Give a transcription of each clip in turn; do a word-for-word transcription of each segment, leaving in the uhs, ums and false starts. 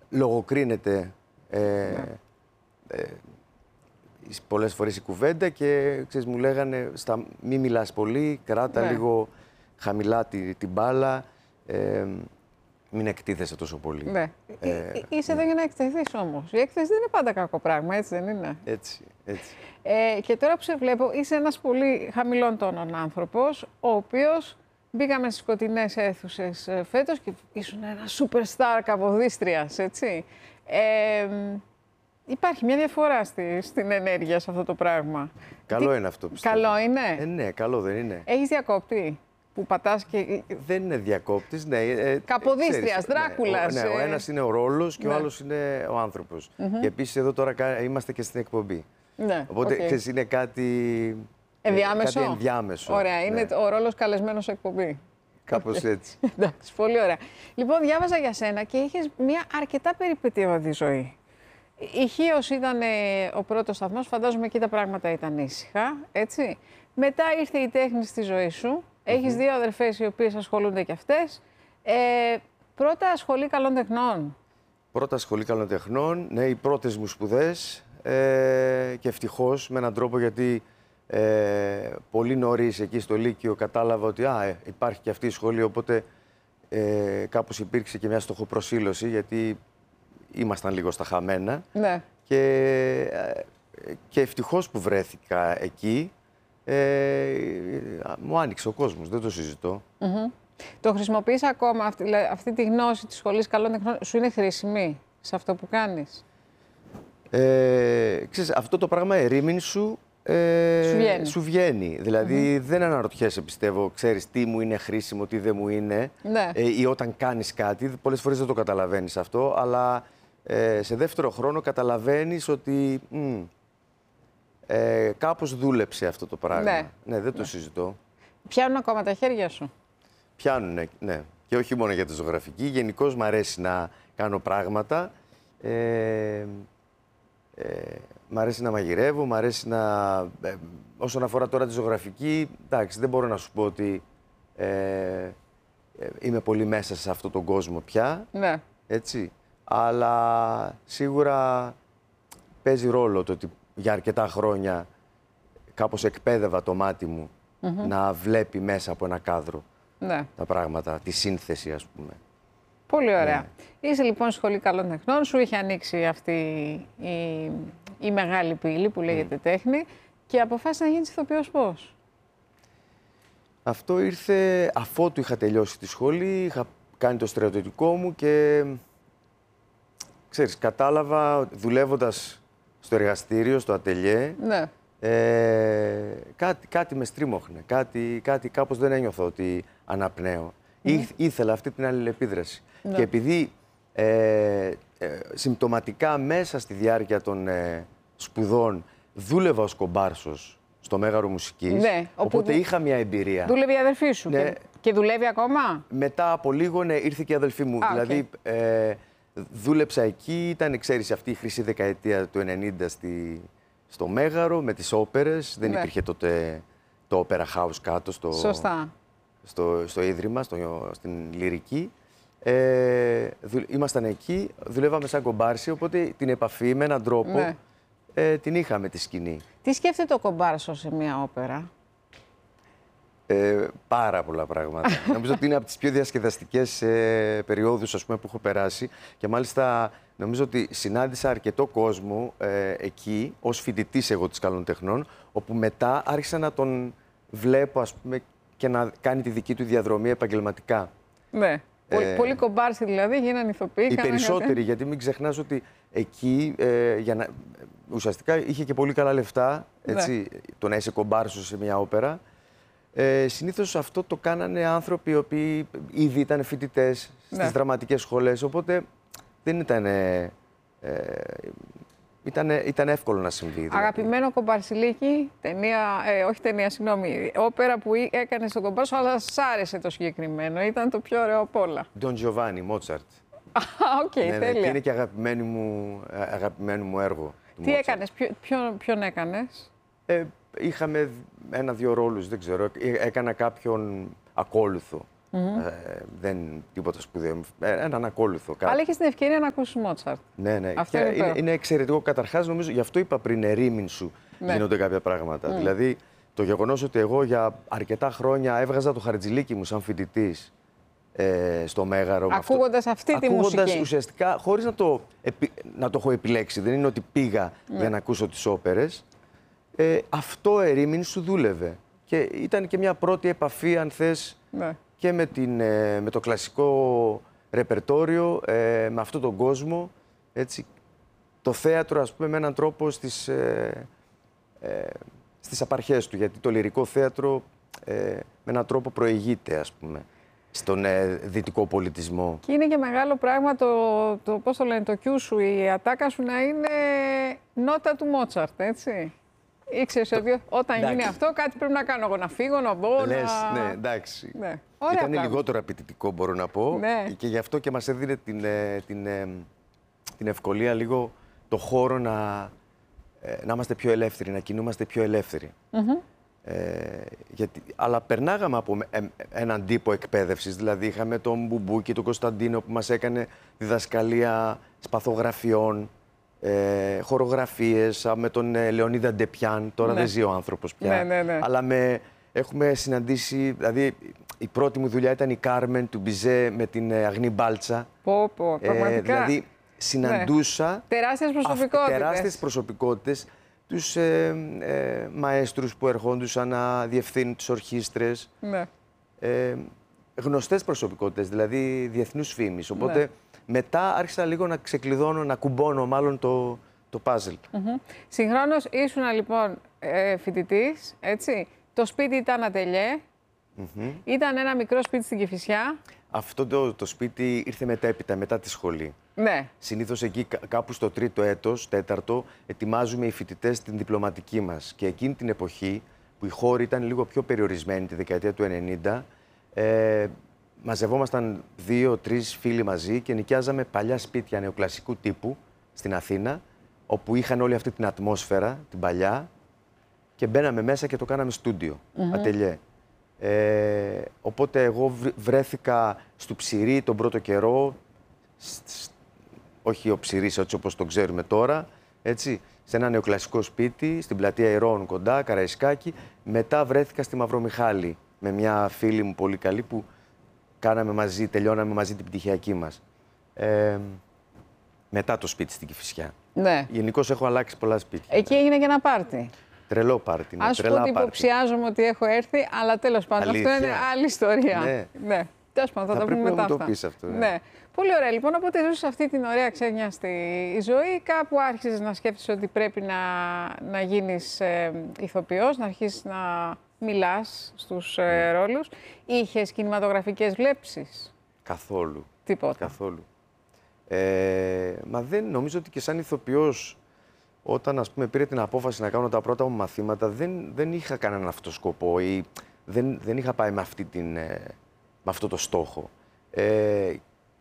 λογοκρίνεται ε, Ναι. ε, πολλές φορές η κουβέντα και ξέρεις, μου λέγανε στα, μη μιλάς πολύ, κράτα Ναι. λίγο χαμηλά τη, την μπάλα, ε, μην εκτίθεσαι τόσο πολύ. Ναι. Ε, Ε, Είσαι εδώ για να εκτεθείς όμως. Η έκθεση δεν είναι πάντα κακό πράγμα, έτσι δεν είναι? Έτσι, έτσι. Ε, και τώρα που σε βλέπω, είσαι ένας πολύ χαμηλών τόνων άνθρωπος, ο οποίος μπήκαμε στις σκοτεινές αίθουσες ε, φέτος και ήσουν ένα superstar καποδίστριας, έτσι. Ε, υπάρχει μια διαφορά στη, στην ενέργεια σε αυτό το πράγμα. Καλό Τι- είναι αυτό, πιστεύω. Καλό είναι. Ε, ναι, καλό δεν είναι. Έχεις διακόπτη που πατάς και... Δεν είναι διακόπτης, ναι. Ε, Καποδίστριας, ξέρεις, Δράκουλας, Ναι, ο, ναι, ο ε. ένας είναι ο ρόλος και Ναι. ο άλλος είναι ο άνθρωπος. Και επίσης εδώ τώρα κα- είμαστε και στην εκπομπή. Ναι, Οπότε, οκ. ξέρεις, είναι κάτι... ε, Ενδιάμεσο. Κάτι ενδιάμεσο. Ωραία, είναι ναι. ο ρόλος καλεσμένος σε εκπομπή. Κάπως έτσι. Εντάξει, πολύ ωραία. Λοιπόν, διάβαζα για σένα και είχες μια αρκετά περιπετειώδη ζωή. Η Χίος ήταν ε, ο πρώτος σταθμός, φαντάζομαι εκεί τα πράγματα ήταν ήσυχα, έτσι. Μετά ήρθε η τέχνη στη ζωή σου. Έχεις δύο αδερφές οι οποίες ασχολούνται κι αυτές. Ε, πρώτα σχολή καλών τεχνών. Πρώτα σχολή καλών τεχνών, ναι, οι πρώτες μου σπουδές ε, και ευτυχώς με έναν τρόπο γιατί ε, πολύ νωρίς εκεί στο Λύκειο κατάλαβα ότι α, ε, υπάρχει και αυτή η σχολή, οπότε ε, κάπως υπήρξε και μια στοχοπροσήλωση γιατί ήμασταν λίγο στα χαμένα Ναι. και, ε, και ευτυχώς που βρέθηκα εκεί ε, μου άνοιξε ο κόσμος, δεν το συζητώ. Μμμ. Το χρησιμοποιείς ακόμα, αυτή, δηλαδή, αυτή τη γνώση της σχολής καλών τεχνών, σου είναι χρήσιμη σε αυτό που κάνεις? Ε, ξέρεις, αυτό το πράγμα ερήμην σου, ε, Σου βγαίνει. σου βγαίνει. Δηλαδή δεν αναρωτιέσαι, πιστεύω, ξέρεις τι μου είναι χρήσιμο, τι δεν μου είναι. Ναι. Ε, ή όταν κάνεις κάτι, πολλές φορές δεν το καταλαβαίνεις αυτό, αλλά ε, σε δεύτερο χρόνο καταλαβαίνεις ότι μ, ε, κάπως δούλεψε αυτό το πράγμα. Ναι. δεν το συζητώ. Πιάνουν ακόμα τα χέρια σου? Πιάνουνε, ναι. Και όχι μόνο για τη ζωγραφική. Γενικώς μου αρέσει να κάνω πράγματα. Ε, ε, μ' αρέσει να μαγειρεύω, μ' αρέσει να... Ε, όσον αφορά τώρα τη ζωγραφική, εντάξει, δεν μπορώ να σου πω ότι ε, ε, είμαι πολύ μέσα σε αυτόν τον κόσμο πια, Ναι. έτσι. Αλλά σίγουρα παίζει ρόλο το ότι για αρκετά χρόνια κάπως εκπαίδευα το μάτι μου να βλέπει μέσα από ένα κάδρο Ναι. τα πράγματα, τη σύνθεση ας πούμε. Πολύ ωραία. Είσαι λοιπόν στη Σχολή Καλών Τεχνών, σου είχε ανοίξει αυτή η, η μεγάλη πύλη που λέγεται τέχνη και αποφάσισες να γίνεις ηθοποιός πώς? Αυτό ήρθε αφότου είχα τελειώσει τη σχολή, είχα κάνει το στρατιωτικό μου και ξέρεις, κατάλαβα δουλεύοντας στο εργαστήριο, στο ατελιέ, Ναι. ε, κάτι, κάτι με στρίμωχνε, κάτι, κάτι κάπως δεν ένιωθα ότι αναπνέω. Ή, ήθελα αυτή την αλληλεπίδραση. Ναι. Και επειδή ε, ε, συμπτωματικά μέσα στη διάρκεια των ε, σπουδών δούλευα ως κομπάρσος στο Μέγαρο Μουσικής, Ναι, όπου οπότε δου- είχα μια εμπειρία. Δούλευε η αδερφή σου Ναι. και, και δουλεύει ακόμα? Μετά από λίγο ναι, ήρθε και η αδελφή μου. Α, δηλαδή ε, δούλεψα εκεί, ήταν ξέρεις, αυτή η χρυσή δεκαετία του ενενήντα στη, στο Μέγαρο με τις όπερες. Δεν Ναι. υπήρχε τότε το Opera House κάτω στο, Σωστά. στο, στο Ίδρυμα, στο, στην Λυρική. Ε, δου, ήμασταν εκεί, δουλεύαμε σαν κομπάρσι, οπότε την επαφή με έναν τρόπο Ναι. ε, την είχαμε τη σκηνή. Τι σκέφτεται ο κομπάρσος σε μια όπερα? Ε, πάρα πολλά πράγματα. Νομίζω ότι είναι από τις πιο διασκεδαστικές ε, περιόδους ας πούμε, που έχω περάσει και μάλιστα νομίζω ότι συνάντησα αρκετό κόσμο ε, εκεί ως φοιτητής εγώ της καλών τεχνών, όπου μετά άρχισα να τον βλέπω ας πούμε, και να κάνει τη δική του διαδρομή επαγγελματικά. Ναι. Πολύ, Ε, πολύ κομπάρσι δηλαδή, γίνανε ηθοποιοί. Οι κάνανε περισσότεροι, κάτι. γιατί μην ξεχνάς ότι εκεί ε, για να, ουσιαστικά είχε και πολύ καλά λεφτά, έτσι, το να είσαι κομπάρσος σε μια όπερα. Ε, συνήθως αυτό το κάνανε άνθρωποι οι οποίοι ήδη ήταν φοιτητές στις Ναι. δραματικές σχολές, οπότε δεν ήταν, ε, ε, ήταν, ήταν εύκολο να συμβεί. δηλαδή. Αγαπημένο κομπαρσιλίκι, ταινία, ε, όχι ταινία, συγγνώμη, όπερα που έκανε στον κομπάρσο, αλλά σ' άρεσε το συγκεκριμένο. Ήταν το πιο ωραίο απ' όλα. Don Giovanni, Μότσαρτ. Α, οκ, Ναι, ναι, και τέλεια. είναι και αγαπημένο μου, αγαπημένο μου έργο. του Τι Μότσαρτ. έκανες, ποιο, ποιον, ποιον έκανες? Ε, είχαμε ένα-δύο ρόλους, δεν ξέρω. Ε, Έκανα κάποιον ακόλουθο. Mm-hmm. Ε, δεν τίποτα σπουδαίο. Ε, έναν ακόλουθο. Κάτι. Αλλά έχεις την ευκαιρία να ακούσεις Μότσαρτ. Ναι, ναι. Αυτό και είναι, είναι, είναι εξαιρετικό. Καταρχάς, νομίζω, γι' αυτό είπα πριν, ερήμην σου ναι. γίνονται κάποια πράγματα. Mm. Δηλαδή, το γεγονός ότι εγώ για αρκετά χρόνια έβγαζα το χαρτζηλίκι μου σαν φοιτητής ε, στο Μέγαρο. Ακούγοντας αυτό, αυτή τη ακούγοντας μουσική. Ουσιαστικά, χωρίς να το, να το έχω επιλέξει. Δεν είναι ότι πήγα mm. για να ακούσω τις όπερες. Ε, αυτό ερήμην σου δούλευε. Και ήταν και μια πρώτη επαφή, αν θες, ναι. και με, την, ε, με το κλασικό ρεπερτόριο, ε, με αυτόν τον κόσμο. Έτσι, το θέατρο, ας πούμε, με έναν τρόπο στις, ε, ε, στις απαρχές του. Γιατί το λυρικό θέατρο ε, με έναν τρόπο προηγείται, ας πούμε, στον ε, δυτικό πολιτισμό. Και είναι και μεγάλο πράγμα το, το, πώς το λένε, το κιού σου, η ατάκα σου να είναι νότα του Μότσαρτ, έτσι. Ήξερες ότι όταν εντάξει. γίνει αυτό, κάτι πρέπει να κάνω εγώ, να φύγω, να μπω, Λες, να... ναι, εντάξει. Ναι. Ήταν λιγότερο απαιτητικό, μπορώ να πω. Ναι. Και γι' αυτό και μας έδινε την, την, την ευκολία λίγο το χώρο να, να είμαστε πιο ελεύθεροι, να κινούμαστε πιο ελεύθεροι. Mm-hmm. ε, γιατί, αλλά περνάγαμε από έναν τύπο εκπαίδευσης, δηλαδή είχαμε τον Μπουμπούκι, τον Κωνσταντίνο που μας έκανε διδασκαλία σπαθογραφιών, Ε, χορογραφίες με τον ε, Λεωνίδα Ντεπιάν, τώρα ναι. δεν ζει ο άνθρωπος πια, ναι, ναι, ναι. αλλά με, έχουμε συναντήσει, δηλαδή η πρώτη μου δουλειά ήταν η Κάρμεν του Μπιζέ με την ε, Αγνή Μπάλτσα. Πω, πω, πραγματικά. Ε, δηλαδή συναντούσα ναι. τεράστιες προσωπικότητες. τεράστιες προσωπικότητες, τους ε, ε, μαέστρους που ερχόντουσαν να διευθύνουν τις ορχήστρες, ναι. ε, γνωστές προσωπικότητες, δηλαδή διεθνούς φήμης, οπότε ναι. μετά άρχισα λίγο να ξεκλειδώνω, να κουμπώνω μάλλον το, το πάζλ. Mm-hmm. Συγχρόνως ήσουνα λοιπόν ε, φοιτητής, έτσι. Το σπίτι ήταν ατελιέ. Mm-hmm. Ήταν ένα μικρό σπίτι στην Κηφισιά. Αυτό το, το σπίτι ήρθε μετέπειτα, μετά τη σχολή. Ναι. Συνήθως εκεί κάπου στο τρίτο έτος, τέταρτο, ετοιμάζουμε οι φοιτητές την διπλωματική μας. Και εκείνη την εποχή, που οι χώροι ήταν λίγο πιο περιορισμένοι, τη δεκαετία του ενενήντα, ε, μαζευόμασταν δύο-τρεις φίλοι μαζί και νοικιάζαμε παλιά σπίτια νεοκλασικού τύπου στην Αθήνα, όπου είχαν όλη αυτή την ατμόσφαιρα, την παλιά, και μπαίναμε μέσα και το κάναμε στούντιο, mm-hmm. ατελιέ. Ε, οπότε εγώ βρέθηκα στο Ψηρή τον πρώτο καιρό, όχι ο Ψηρής έτσι όπως το ξέρουμε τώρα, έτσι, σε ένα νεοκλασικό σπίτι, στην πλατεία Ηρώων κοντά, Καραϊσκάκη. Μετά βρέθηκα στη Μαυρομιχάλη με μια φίλη μου πολύ καλή που κάναμε μαζί, τελειώναμε μαζί την πτυχιακή μας. Ε, μετά το σπίτι στην Κηφισιά. Ναι. Γενικώς έχω αλλάξει πολλά σπίτια. Εκεί έγινε και ένα πάρτι. Τρελό πάρτι. Ας σου πω ότι υποψιάζομαι ότι έχω έρθει, αλλά τέλος πάντων Αλήθεια. αυτό είναι άλλη ιστορία. Ναι. ναι. Τέλος πάντων, θα, θα τα πούμε μετά. Να το πεις αυτό. Ναι. ναι. Πολύ ωραία. Λοιπόν, όποτε ζούσες αυτή την ωραία ξένιαστη ζωή, κάπου άρχισες να σκέφτεσαι ότι πρέπει να, να γίνεις ε, ηθοποιός, να αρχίσεις να μιλάς στους ε, ρόλους. Είχες κινηματογραφικές βλέψεις? Καθόλου. Τίποτα. Καθόλου. Ε, μα δεν νομίζω ότι και σαν ηθοποιός, όταν ας πούμε πήρε την απόφαση να κάνω τα πρώτα μου μαθήματα, δεν, δεν είχα κανέναν αυτό σκοπό ή δεν, δεν είχα πάει με, αυτή την, με αυτό το στόχο. Ε,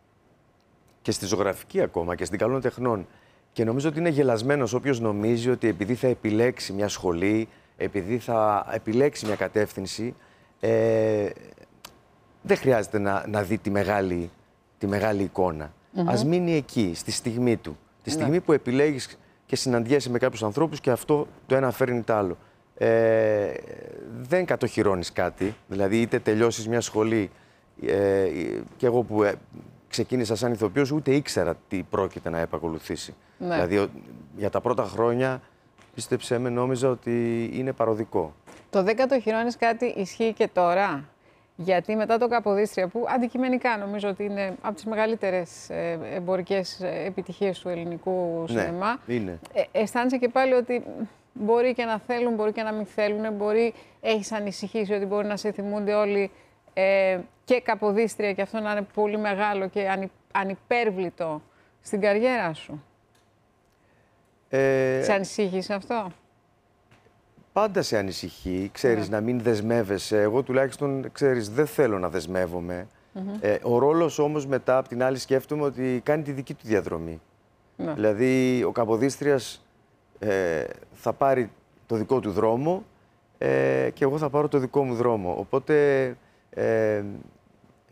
και στη ζωγραφική ακόμα και στην καλών τεχνών. Και νομίζω ότι είναι γελασμένος όποιος νομίζει ότι επειδή θα επιλέξει μια σχολή, επειδή θα επιλέξει μια κατεύθυνση, ε, δεν χρειάζεται να, να δει τη μεγάλη, τη μεγάλη εικόνα. Mm-hmm. Ας μείνει εκεί, στη στιγμή του. Τη στιγμή mm-hmm. που επιλέγεις και συναντιέσαι με κάποιους ανθρώπους και αυτό το ένα φέρνει το άλλο. Ε, δεν κατοχυρώνεις κάτι, δηλαδή είτε τελειώσεις μια σχολή ε, και εγώ που ε, ξεκίνησα σαν ηθοποιός ούτε ήξερα τι πρόκειται να επακολουθήσει. Ναι. Δηλαδή για τα πρώτα χρόνια, πίστεψέ με, νόμιζα ότι είναι παροδικό. Το δεν κατοχυρώνεις κάτι ισχύει και τώρα? Γιατί μετά το Καποδίστρια, που αντικειμενικά νομίζω ότι είναι από τις μεγαλύτερες εμπορικές επιτυχίες του ελληνικού σινεμά, ναι, είναι. Ε, αισθάνεσαι και πάλι ότι μπορεί και να θέλουν, μπορεί και να μην θέλουν, μπορεί, έχεις ανησυχήσει ότι μπορεί να σε θυμούνται όλοι ε, και Καποδίστρια και αυτό να είναι πολύ μεγάλο και ανυ, ανυπέρβλητο στην καριέρα σου? Ε... Σε ανησύχησε αυτό? Πάντα σε ανησυχεί, ξέρεις, ναι. να μην δεσμεύεσαι. Εγώ τουλάχιστον, ξέρεις, δεν θέλω να δεσμεύομαι. Mm-hmm. Ε, ο ρόλος όμως μετά, απ' την άλλη, σκέφτομαι ότι κάνει τη δική του διαδρομή. Ναι. Δηλαδή, ο Καποδίστριας ε, θα πάρει το δικό του δρόμο ε, και εγώ θα πάρω το δικό μου δρόμο. Οπότε, ε,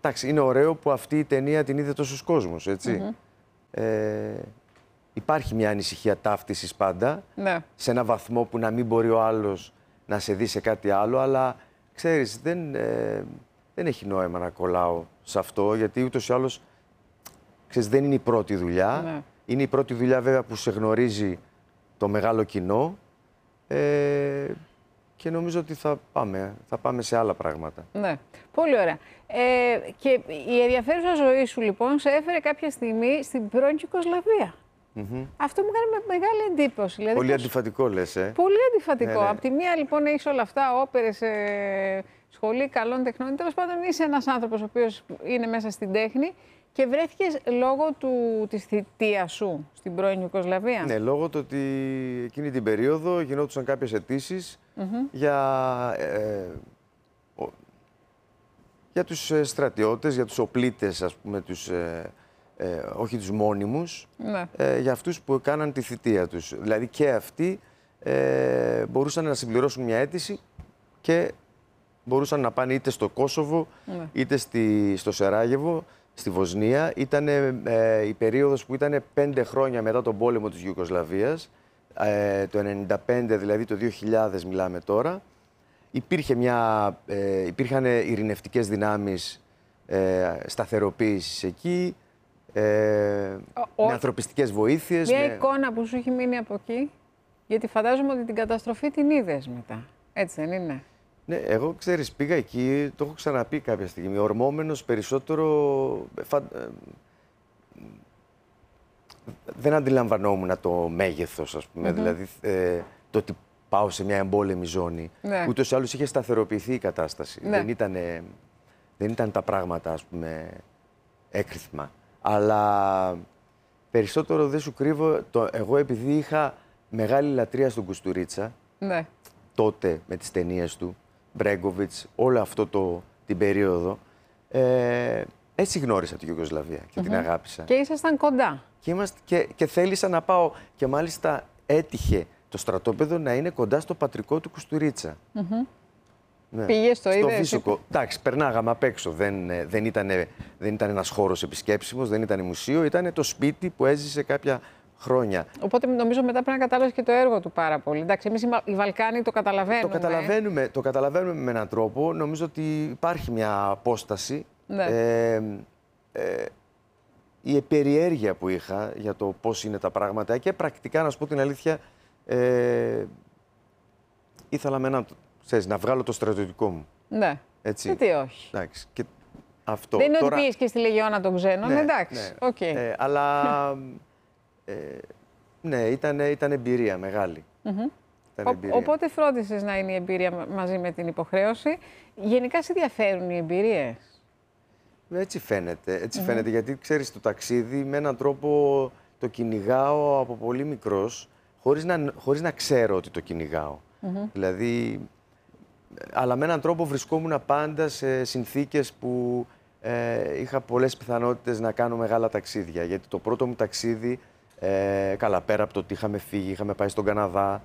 εντάξει, είναι ωραίο που αυτή η ταινία την είδε τόσος κόσμος, έτσι. Mm-hmm. ε, υπάρχει μια ανησυχία ταύτισης πάντα, ναι. σε ένα βαθμό που να μην μπορεί ο άλλος να σε δει σε κάτι άλλο, αλλά ξέρεις, δεν, ε, δεν έχει νόημα να κολλάω σε αυτό, γιατί ούτως ή άλλως, ξέρεις, δεν είναι η πρώτη δουλειά. Ναι. Είναι η πρώτη δουλειά βέβαια που σε γνωρίζει το μεγάλο κοινό ε, και νομίζω ότι θα πάμε, θα πάμε σε άλλα πράγματα. Ναι, πολύ ωραία. Ε, και η ενδιαφέρουσα ζωή σου λοιπόν σε έφερε κάποια στιγμή στην πρώην Γιουγκοσλαβία. Mm-hmm. Αυτό μου έκανε μεγάλη εντύπωση. Δηλαδή, πολύ πώς... αντιφατικό λες, ε. Πολύ αντιφατικό. Ναι, ναι. Απ' τη μία λοιπόν έχεις όλα αυτά, όπερες, ε, σχολή καλών τεχνών. Τέλος πάντων είσαι ένας άνθρωπος ο οποίος είναι μέσα στην τέχνη και βρέθηκες λόγω του, της θητείας σου στην πρώην Ιουγκοσλαβία. Ναι, λόγω του ότι εκείνη την περίοδο γινόντουσαν κάποιες αιτήσεις mm-hmm. για, ε, ο, για τους στρατιώτες, για τους οπλίτες, ας πούμε, τους... Ε, Ε, όχι τους μόνιμους, ναι. ε, για αυτούς που κάναν τη θητεία τους. Δηλαδή και αυτοί ε, μπορούσαν να συμπληρώσουν μια αίτηση και μπορούσαν να πάνε είτε στο Κόσοβο, ναι. είτε στη, στο Σεράγεβο, στη Βοσνία. Ήταν ε, η περίοδος που ήταν πέντε χρόνια μετά τον πόλεμο της Ιουγκοσλαβίας, ε, το ενενήντα πέντε, δηλαδή το δύο χιλιάδες μιλάμε τώρα. Υπήρχε μια, ε, υπήρχαν ειρηνευτικές δυνάμεις ε, σταθεροποίησης εκεί, Ε, ο, με ανθρωπιστικές βοήθειες. Μια με... εικόνα που σου έχει μείνει από εκεί, γιατί φαντάζομαι ότι την καταστροφή την είδες μετά. Έτσι δεν είναι? Ναι, εγώ ξέρεις, πήγα εκεί, το έχω ξαναπεί κάποια στιγμή, ορμόμενος περισσότερο... Φα... Δεν αντιλαμβανόμουν το μέγεθος, ας πούμε, mm-hmm. δηλαδή ε, το ότι πάω σε μια εμπόλεμη ζώνη. Ναι. Ούτως ή άλλως είχε σταθεροποιηθεί η κατάσταση. Ναι. Δεν, ήταν, δεν ήταν τα πράγματα, ας πούμε, έκρηθμα. Αλλά περισσότερο δεν σου κρύβω, το, εγώ επειδή είχα μεγάλη λατρεία στον Κουστουρίτσα, ναι. τότε με τις ταινίες του, Μπρέγκοβιτς, όλο αυτό το, την περίοδο, ε, έτσι γνώρισα τη Ιουγκοσλαβία και mm-hmm. την αγάπησα. Και ήσασταν κοντά. Και, είμαστε, και, και θέλησα να πάω και μάλιστα έτυχε το στρατόπεδο να είναι κοντά στο πατρικό του Κουστουρίτσα. Mm-hmm. Ναι. Πήγες, το είδες? Στο Βίσοκο. Εντάξει, περνάγαμε απ' έξω. Δεν, δεν, ήταν, δεν ήταν ένας χώρος επισκέψιμος, δεν ήταν μουσείο, ήταν το σπίτι που έζησε κάποια χρόνια. Οπότε νομίζω μετά πρέπει να κατάλαβες και το έργο του πάρα πολύ. Εντάξει, εμείς οι Βαλκάνοι το καταλαβαίνουμε. Το καταλαβαίνουμε, το καταλαβαίνουμε με έναν τρόπο. Νομίζω ότι υπάρχει μια απόσταση. Ναι. Ε, ε, η περιέργεια που είχα για το πώς είναι τα πράγματα και πρακτικά, να σου πω την αλήθεια, ε, ήθελα με έναν... Ξέρεις, να βγάλω το στρατιωτικό μου. Ναι. Έτσι. Γιατί όχι. Εντάξει. Και αυτό. Δεν είναι τώρα... ότι πήγες και στη Λεγιώνα των Ξένων, ναι, εντάξει. Ναι. Okay. Ε, αλλά ε, ναι, ήταν, ήταν εμπειρία μεγάλη. Mm-hmm. Ήταν Ο, εμπειρία. Οπότε φρόντισες να είναι η εμπειρία μαζί με την υποχρέωση. Γενικά σε διαφέρουν οι εμπειρίες? Έτσι φαίνεται. Έτσι mm-hmm. φαίνεται, γιατί ξέρεις, το ταξίδι με έναν τρόπο το κυνηγάω από πολύ μικρός, χωρίς να, χωρίς να ξέρω ότι το κυνηγάω. Mm-hmm. Δηλαδή, αλλά με έναν τρόπο βρισκόμουν πάντα σε συνθήκες που ε, είχα πολλές πιθανότητες να κάνω μεγάλα ταξίδια. Γιατί το πρώτο μου ταξίδι, ε, καλά πέρα από το ότι είχαμε φύγει, είχαμε πάει στον Καναδά,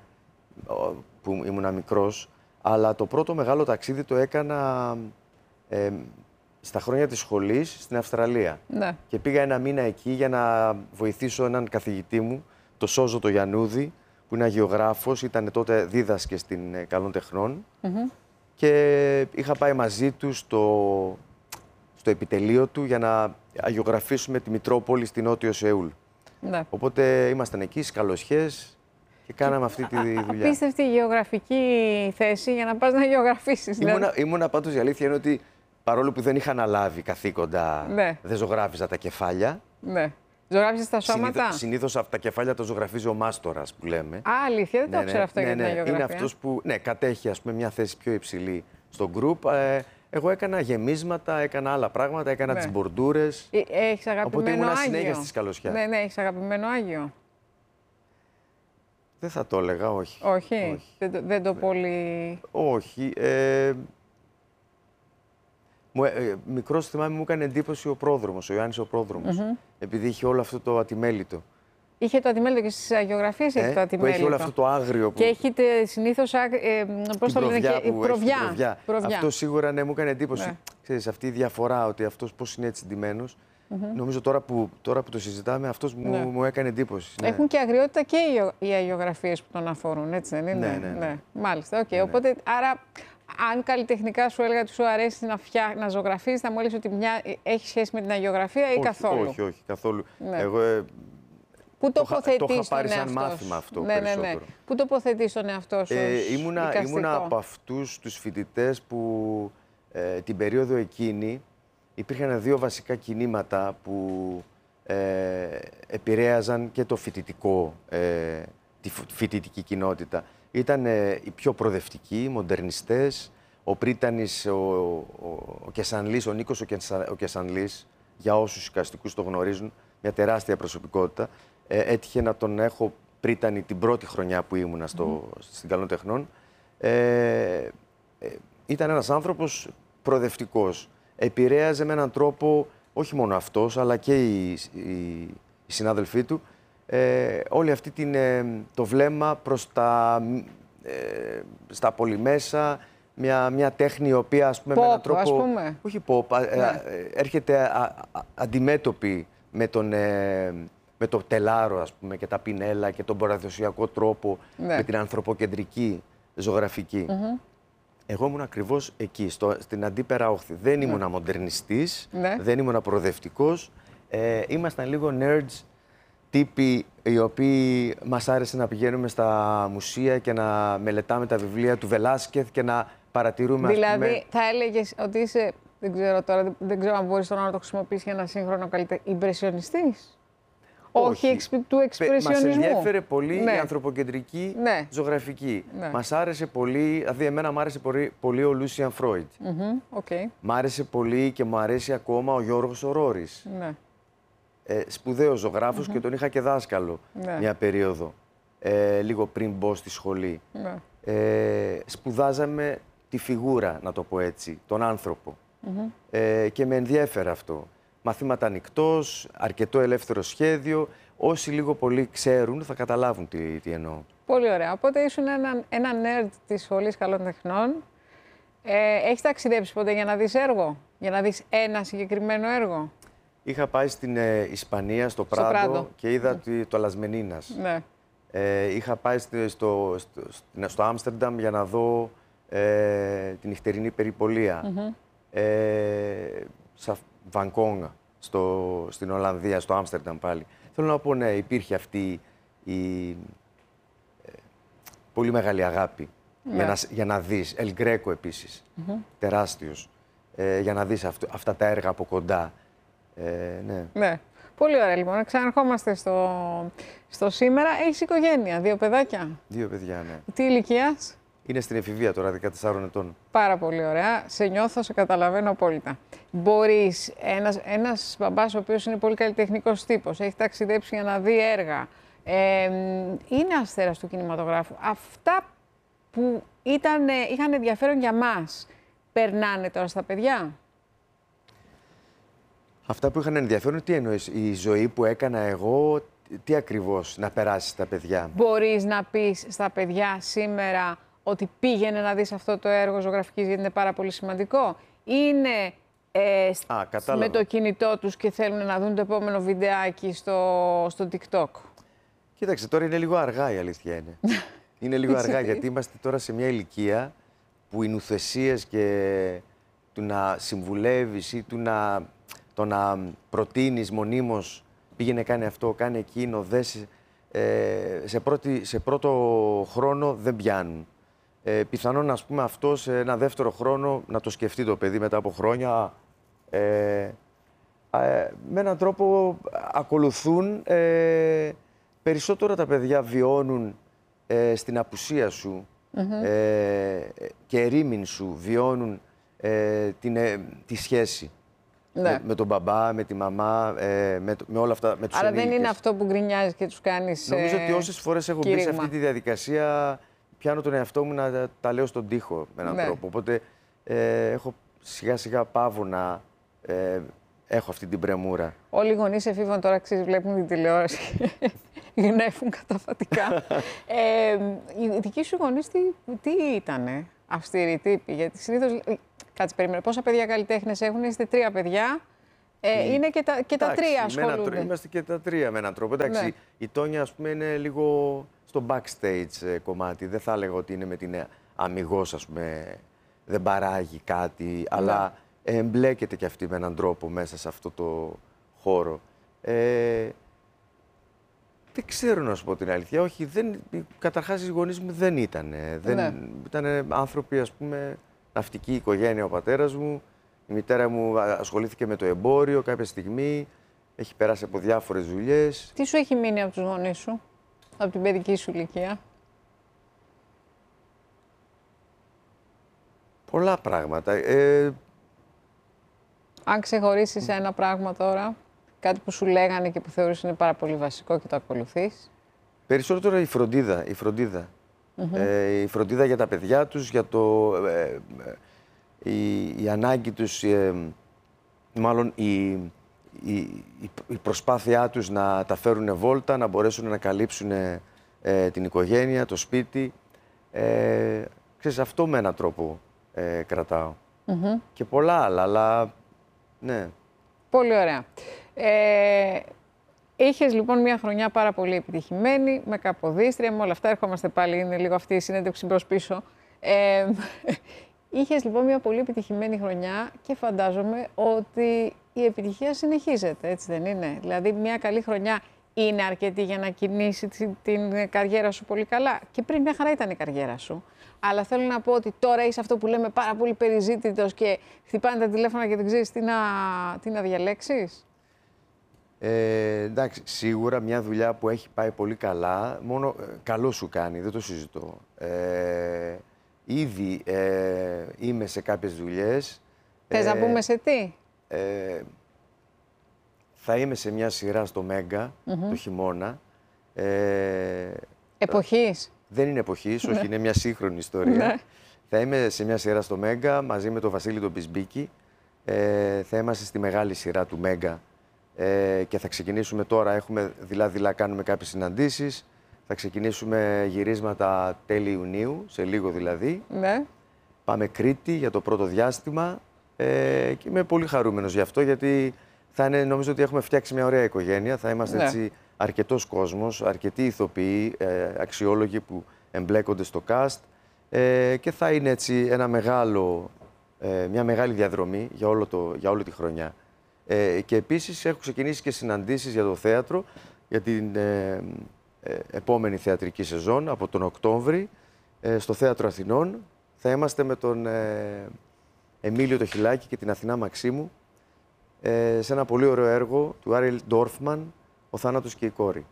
που ήμουνα μικρός, αλλά το πρώτο μεγάλο ταξίδι το έκανα ε, στα χρόνια της σχολής στην Αυστραλία. Ναι. Και πήγα ένα μήνα εκεί για να βοηθήσω έναν καθηγητή μου, το Σόζο το Γιαννούδη, που είναι αγιογράφος, ήταν τότε δίδασκε στην Καλών Τεχνών mm-hmm. και είχα πάει μαζί του στο, στο επιτελείο του για να αγιογραφήσουμε τη Μητρόπολη στη Νότιο Σεούλ. Ναι. Οπότε ήμασταν εκεί, σκαλωσιές και κάναμε αυτή τη δουλειά. Απίστευτη γεωγραφική θέση για να πας να αγιογραφήσεις. Ήμουνα, δηλαδή. ήμουνα πάντως, η αλήθεια είναι ότι παρόλο που δεν είχα αναλάβει καθήκοντα, ναι. δεν ζωγράφιζα τα κεφάλια. Ναι. Ζωγράφιζες τα σώματα. Συνήθως αυτά τα κεφάλια τα ζωγραφίζει ο μάστορας που λέμε. Α, αλήθεια, δεν ναι, το ήξερα αυτό ναι, για ναι, την αγιογραφία. Είναι αυτός που ναι, κατέχει, ας πούμε, μια θέση πιο υψηλή στο γκρουπ. Ε, εγώ έκανα γεμίσματα, έκανα άλλα πράγματα, έκανα ναι. τις μπορντούρες. Ε, έχεις αγαπημένο οπότε ήμουν Άγιο. συνέχεια στη Σκαλωσιά. Ναι, ναι, έχεις αγαπημένο Άγιο. Δεν θα το έλεγα, όχι. Όχι, όχι. Δεν, το, δεν το πολύ... Όχι. Ε, Μου, ε, μικρός θυμάμαι μου έκανε εντύπωση ο πρόδρομος, ο Ιωάννης ο πρόδρομος, mm-hmm. επειδή είχε όλο αυτό το ατιμέλιτο. Είχε το ατιμέλιτο και στις αγιογραφίες ε, έχει το ατιμέλιτο. Που έχει όλο αυτό το άγριο. Που... Και έχετε συνήθως, ε, πώς το λένε, και... Που προβιά. προβιά. προβιά. Αυτό σίγουρα ναι, μου έκανε εντύπωση. Ναι. ξέρεις, αυτή η διαφορά, ότι αυτός πώς είναι έτσι ντυμένος. Mm-hmm. Νομίζω τώρα που, τώρα που το συζητάμε, αυτός μου, ναι. μου έκανε εντύπωση. Ναι. Έχουν και αγριότητα και οι, οι αγιογραφίες που τον αφορούν, έτσι δεν είναι? Ναι, ναι, ναι. ναι. Μάλιστα, οκ. Okay. Ναι, ναι. Οπότε, άρα, αν καλλιτεχνικά σου έλεγα ότι σου αρέσει να, φτιά... να ζωγραφείς, θα μου έλεγες ότι μια... έχει σχέση με την αγιογραφία ή όχι, καθόλου? Όχι, όχι, καθόλου. Ναι. Εγώ, ε, Πού τοποθετείς το είχα πάρει τον σαν εαυτό μάθημα αυτό ναι, περισσότερο. Ναι, ναι. Πού τοποθετείς τον εαυτό σου? Ε, ήμουνα, ήμουνα από αυτούς τους φοιτητές που ε, την περίοδο εκείνη υπήρχαν δύο βασικά κινήματα που ε, επηρέαζαν και το φοιτητικό, ε, τη φοιτητική κοινότητα. Ήταν ε, οι πιο προοδευτικοί, οι μοντερνιστές, ο Πρίτανης, ο, ο, ο Κεσανλής, ο Νίκος ο, Κεσα, ο Κεσανλής, για όσους οικαστικούς το γνωρίζουν, μια τεράστια προσωπικότητα. Ε, έτυχε να τον έχω Πρίτανη την πρώτη χρονιά που ήμουνα στο, mm. στην Καλών Τεχνών. Ε, ε, ήταν ένας άνθρωπος προοδευτικός. Επηρέαζε με έναν τρόπο, όχι μόνο αυτός, αλλά και οι, οι, οι συνάδελφοί του, ε, όλη αυτή την, ε, το βλέμμα προς τα, ε, στα πολυμέσα, μια, μια τέχνη η οποία, ας πούμε, pop, με έναν τρόπο... Ας πούμε. Όχι pop, ναι. ε, έρχεται α, α, αντιμέτωπη με, τον, ε, με το τελάρο, ας πούμε, και τα πινέλα και τον παραδοσιακό τρόπο, ναι. με την ανθρωποκεντρική ζωγραφική. Mm-hmm. Εγώ ήμουν ακριβώς εκεί, στο, στην αντίπερα όχθη. Δεν ήμουν ναι. μοντερνιστής, ναι. δεν ήμουν προοδευτικός. Ε, ήμασταν λίγο nerds, τύποι οι οποίοι μας άρεσε να πηγαίνουμε στα μουσεία και να μελετάμε τα βιβλία του Βελάσκεθ και να παρατηρούμε... Δηλαδή, ας πούμε... θα έλεγες ότι είσαι, δεν ξέρω τώρα, δεν ξέρω αν μπορείς τώρα να το χρησιμοποιήσεις για ένα σύγχρονο καλλιτέχνη, ιμπρεσιονιστής. Όχι, Όχι του εξπρεσιονισμού. Μας ενδιέφερε πολύ ναι. η ανθρωποκεντρική ναι. ζωγραφική. Ναι. Μας άρεσε πολύ, δηλαδή εμένα μου άρεσε πολύ, πολύ ο Λούσιαν Φρόιντ. Mm-hmm. Okay. Μ' άρεσε πολύ και μου αρέσει ακόμα ο Γιώργος Ορόρης. Ναι. Ε, σπουδαίος ζωγράφος mm-hmm. και τον είχα και δάσκαλο ναι. μια περίοδο, ε, λίγο πριν μπω στη σχολή. Ναι. Ε, σπουδάζαμε τη φιγούρα, να το πω έτσι, τον άνθρωπο. Mm-hmm. Ε, και με ενδιέφερε αυτό. Μαθήματα ανοιχτός, αρκετό ελεύθερο σχέδιο. Όσοι λίγο πολύ ξέρουν θα καταλάβουν τι, τι εννοώ. Πολύ ωραία. Οπότε ήσουν ένα, ένα nerd της Σχολής Καλών Τεχνών. Ε, έχεις ταξιδέψει ποτέ για να δεις έργο, για να δεις ένα συγκεκριμένο έργο? Είχα πάει στην ε, Ισπανία, στο, στο Πράντο, Πράντο και είδα mm. το Λασμενίνας. Ναι. Ε, είχα πάει στο, στο, στο, στο Άμστερνταμ για να δω ε, την νυχτερινή περιπολία. Mm-hmm. ε, Σα Βανκόγκα, στο, στην Ολλανδία, στο Άμστερνταμ πάλι. Θέλω να πω, ναι, υπήρχε αυτή η ε, πολύ μεγάλη αγάπη yeah. για, να, για να δεις. Ελ Γκρέκο επίσης, mm-hmm. τεράστιος, ε, για να δεις αυτ, αυτά τα έργα από κοντά. Ε, ναι. ναι. Πολύ ωραία, λοιπόν. Ξαναρχόμαστε στο, στο σήμερα. Έχεις οικογένεια, δύο παιδάκια. Δύο παιδιά, ναι. Τι ηλικίας? Είναι στην εφηβεία τώρα, δεκατεσσάρων ετών. Πάρα πολύ ωραία. Σε νιώθω, σε καταλαβαίνω απόλυτα. Μπορείς, ένας, ένας μπαμπάς ο οποίος είναι πολύ καλλιτεχνικός τύπος, έχει ταξιδέψει για να δει έργα, ε, είναι αστέρας του κινηματογράφου. Αυτά που ήταν, είχαν ενδιαφέρον για μας, περνάνε τώρα στα παιδιά? Αυτά που είχαν ενδιαφέρον, τι εννοείς, η ζωή που έκανα εγώ, τι ακριβώς να περάσει στα παιδιά? Μπορείς να πεις στα παιδιά σήμερα ότι πήγαινε να δεις αυτό το έργο ζωγραφικής γιατί είναι πάρα πολύ σημαντικό? Είναι ε, Α, με το κινητό τους και θέλουν να δουν το επόμενο βιντεάκι στο, στο TikTok? Κοίταξε, τώρα είναι λίγο αργά, η αλήθεια είναι. Είναι λίγο αργά γιατί είμαστε τώρα σε μια ηλικία που οι νουθεσίες και του να συμβουλεύεις ή του να, το να προτείνεις μονίμως πήγαινε κάνει αυτό, κάνει εκείνο, δες, ε, σε, πρώτη, σε πρώτο χρόνο δεν πιάνουν. Ε, πιθανόν, ας πούμε, αυτό σε ένα δεύτερο χρόνο να το σκεφτεί το παιδί μετά από χρόνια. Ε, ε, με έναν τρόπο ακολουθούν. Ε, περισσότερο τα παιδιά βιώνουν ε, στην απουσία σου mm-hmm. ε, και ερήμην σου, βιώνουν ε, την, ε, τη σχέση. Ναι. Με, με τον μπαμπά, με τη μαμά, ε, με, με όλα αυτά, με τους Άρα ενήλικες. Δεν είναι αυτό που γκρινιάζεις και τους κάνεις Νομίζω ε, ότι όσες φορές έχω μπει σε αυτή τη διαδικασία, πιάνω τον εαυτό μου να τα λέω στον τοίχο με έναν ναι. τρόπο. Οπότε ε, έχω σιγά σιγά πάβω να ε, έχω αυτή την πρεμούρα. Όλοι οι γονείς εφήβων τώρα ξέρεις, βλέπουν την τηλεόραση και γνέφουν καταφατικά. ε, οι δικοί σου γονείς τι, τι ήτανε, αυστηροί τύποι? Γιατί συνήθως Κάτσε, περίμενε. Πόσα παιδιά καλλιτέχνες έχουν, είστε τρία παιδιά. Ε, είναι και τα, και τα Εντάξει, τρία με έναν ασχολούνται. τρόπο- Είμαστε και τα τρία με έναν τρόπο. Εντάξει, Ναι. η Τόνια, ας πούμε, είναι λίγο στο backstage ε, κομμάτι. Δεν θα έλεγα ότι είναι με την ε, αμιγώς, ας πούμε, δεν παράγει κάτι, αλλά εμπλέκεται και αυτή με έναν τρόπο μέσα σε αυτό το χώρο. Ε, δεν ξέρω να σου πω την αλήθεια. Όχι, δεν, καταρχάς οι γονείς μου δεν ήταν. Δεν, Ναι. Ήταν άνθρωποι, ας πούμε, ναυτική οικογένεια ο πατέρας μου. Η μητέρα μου α- ασχολήθηκε με το εμπόριο κάποια στιγμή. Έχει περάσει από διάφορες δουλειές. Τι σου έχει μείνει από τους γονείς σου, από την παιδική σου ηλικία? Πολλά πράγματα. Ε, Αν ξεχωρίσεις ένα πράγμα τώρα, κάτι που σου λέγανε και που θεωρείς είναι πάρα πολύ βασικό και το ακολουθείς. Περισσότερο η φροντίδα. Η φροντίδα. Ε, η φροντίδα για τα παιδιά τους, για το, ε, ε, η, η ανάγκη τους, ε, μάλλον η, η, η, η προσπάθειά τους να τα φέρουν βόλτα, να μπορέσουν να καλύψουν ε, την οικογένεια, το σπίτι. Ε, ξέρεις, αυτό με έναν τρόπο ε, κρατάω. Και πολλά άλλα, αλλά ναι. Πολύ ωραία. Ε, είχες λοιπόν μια χρονιά πάρα πολύ επιτυχημένη, με καποδίστρια, με όλα αυτά ερχόμαστε πάλι, είναι λίγο αυτή η συνέντευξη μπρος πίσω. Ε, είχες λοιπόν μια πολύ επιτυχημένη χρονιά και φαντάζομαι ότι η επιτυχία συνεχίζεται, έτσι δεν είναι? Δηλαδή μια καλή χρονιά είναι αρκετή για να κινήσει την, την καριέρα σου πολύ καλά. Και πριν μια χαρά ήταν η καριέρα σου. Αλλά θέλω να πω ότι τώρα είσαι αυτό που λέμε πάρα πολύ περιζήτητος και χτυπάνε τα τηλέφωνα και δεν ξέρεις τι να, τι να διαλέξεις. Ε, εντάξει, σίγουρα μια δουλειά που έχει πάει πολύ καλά, μόνο ε, καλό σου κάνει, δεν το συζητώ. Ε, ήδη ε, είμαι σε κάποιες δουλειές. Θες Ε, να πούμε σε τι? ε, θα είμαι σε μια σειρά στο Μέγκα το χειμώνα. Ε, Εποχής. δεν είναι εποχής, όχι, είναι μια σύγχρονη ιστορία. Ναι. Θα είμαι σε μια σειρά στο Μέγκα μαζί με τον Βασίλη τον Πισμπίκη. Ε, θα είμαστε στη μεγάλη σειρά του Μέγκα ε, και θα ξεκινήσουμε τώρα. Έχουμε δειλά-δειλά, κάνουμε κάποιες συναντήσεις. Θα ξεκινήσουμε γυρίσματα τέλη Ιουνίου, σε λίγο δηλαδή. Ναι. Πάμε Κρήτη για το πρώτο διάστημα ε, και είμαι πολύ χαρούμενος γι' αυτό, γιατί θα είναι, νομίζω ότι έχουμε φτιάξει μια ωραία οικογένεια. Θα είμαστε Ναι. έτσι αρκετός κόσμος, αρκετοί ηθοποιοί, ε, αξιόλογοι που εμπλέκονται στο cast ε, και θα είναι έτσι ένα μεγάλο, ε, μια μεγάλη διαδρομή για, όλο το, για όλη τη χρονιά. Ε, και επίσης έχω ξεκινήσει και συναντήσεις για το θέατρο, για την ε, ε, επόμενη θεατρική σεζόν από τον Οκτώβρη ε, στο Θέατρο Αθηνών. Θα είμαστε με τον ε, Εμίλιο το Χιλάκη και την Αθηνά Μαξίμου ε, σε ένα πολύ ωραίο έργο του Άριελ Ντόρφμαν, «Ο θάνατος και η κόρη».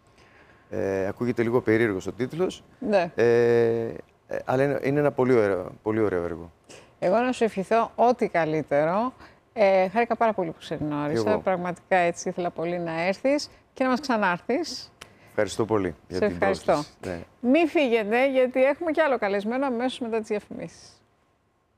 Ε, ακούγεται λίγο περίεργος ο τίτλος, Ναι. ε, ε, αλλά είναι, είναι ένα πολύ ωραίο, πολύ ωραίο έργο. Εγώ να σου ευχηθώ ό,τι καλύτερο. Ε, χάρηκα πάρα πολύ που σε γνώρισα. εγώ. Πραγματικά έτσι ήθελα πολύ να έρθεις και να μας ξανάρθεις. Ευχαριστώ πολύ για Σε την ευχαριστώ. πρόσκληση. Ναι. Μην φύγετε, γιατί έχουμε κι άλλο καλεσμένο αμέσως μετά τις διαφημίσεις.